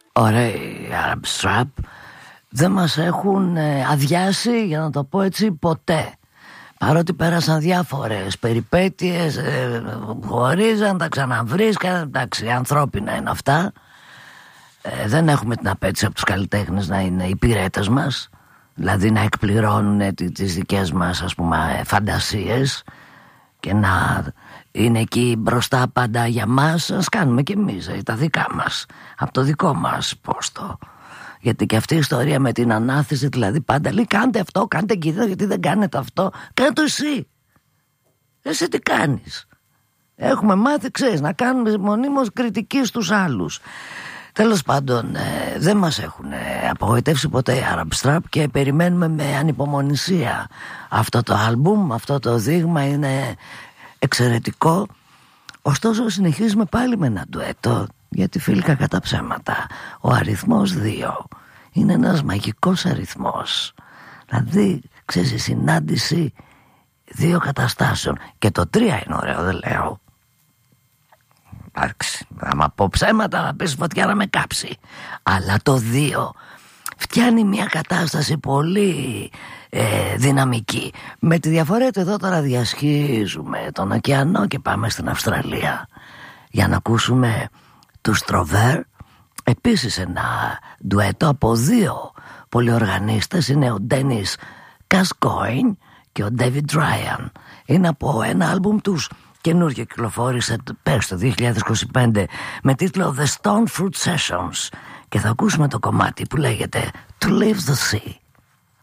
ωραίοι Arab Strap. Δεν μας έχουν αδειάσει, για να το πω έτσι, ποτέ. Παρότι πέρασαν διάφορες περιπέτειες, χωρίζαν, τα ξαναβρίσκαν. Εντάξει, ανθρώπινα είναι αυτά. Δεν έχουμε την απέτηση από τους καλλιτέχνες να είναι οι υπηρέτες μας, δηλαδή να εκπληρώνουν τις δικές μας, ας πούμε, φαντασίες και να είναι εκεί μπροστά πάντα για μας. Ας κάνουμε κι εμείς τα δικά μας, από το δικό μας πόστο. Γιατί και αυτή η ιστορία με την ανάθεση, δηλαδή πάντα λέει κάντε αυτό, κάντε εκείνο, γιατί δεν κάνετε αυτό. Κάνε το εσύ. Εσύ τι κάνεις? Έχουμε μάθει, ξέρεις, να κάνουμε μονίμως κριτική στους άλλους. Τέλος πάντων, δεν μας έχουν απογοητεύσει ποτέ οι Arab Strap και περιμένουμε με ανυπομονησία αυτό το άλμπουμ, αυτό το δείγμα είναι εξαιρετικό. Ωστόσο συνεχίζουμε πάλι με ένα ντουέτο, γιατί φίλοι κακά τα ψέματα, ο αριθμός 2 είναι ένας μαγικός αριθμός. Δηλαδή, ξέρεις, η συνάντηση δύο καταστάσεων. Και το 3 είναι ωραίο, δεν λέω. Εντάξει, άμα πω ψέματα να πέσει φωτιά να με κάψει. Αλλά το 2 φτιάνει μια κατάσταση πολύ δυναμική. Με τη διαφορά ότι εδώ τώρα διασχίζουμε τον ωκεανό και πάμε στην Αυστραλία για να ακούσουμε τους Trover. Επίσης ένα ντουέτο από δύο πολυοργανίστες, είναι ο Dennis Gascoigne και ο David Ryan. Είναι από ένα άλμπουμ τους καινούργιο, κυκλοφόρησε πέρσι το 2025 με τίτλο The Stone Fruit Sessions και θα ακούσουμε το κομμάτι που λέγεται To Leave the Sea.